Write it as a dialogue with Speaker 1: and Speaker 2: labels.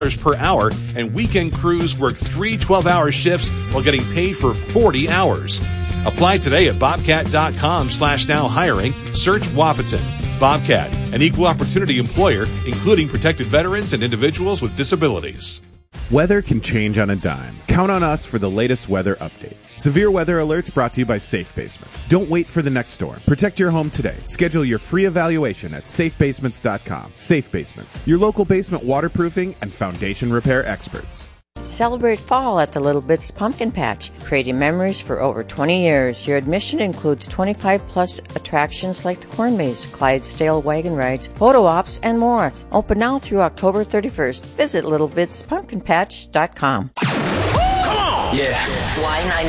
Speaker 1: per hour, and weekend crews work 3 12-hour shifts while getting paid for 40 hours. Apply today at bobcat.com/now hiring. Search Wahpeton. Bobcat, an equal opportunity employer, including protected veterans and individuals with disabilities.
Speaker 2: Weather can change on a dime. Count on us for the latest weather updates. Severe weather alerts brought to you by Safe Basements. Don't wait for the next storm. Protect your home today. Schedule your free evaluation at safebasements.com. Safe Basements, your local basement waterproofing and foundation repair experts.
Speaker 3: Celebrate fall at the Little Bits Pumpkin Patch, creating memories for over 20 years. Your admission includes 25-plus attractions like the Corn Maze, Clydesdale wagon rides, photo ops, and more. Open now through October 31st. Visit littlebitspumpkinpatch.com.
Speaker 4: Come on! Yeah.
Speaker 5: Y90.